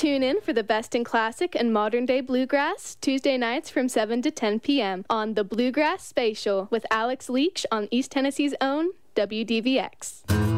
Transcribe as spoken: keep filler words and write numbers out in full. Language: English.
Tune in for the best in classic and modern-day bluegrass, Tuesday nights from seven to ten p.m. on The Bluegrass Spatial with Alex Leach on East Tennessee's own W D V X.